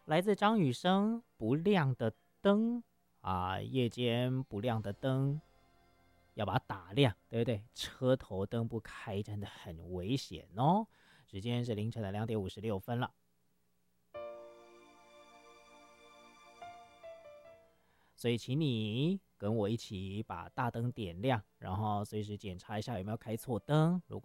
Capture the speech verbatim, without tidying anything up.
来自张雨生，不亮的灯啊，夜间不亮的灯，要把它打亮，对不对？车头灯不开真的很危险哦。时间是凌晨的两点五十六分了，所以请你跟我一起把大灯点亮，然后随时检查一下有没有开错灯。如果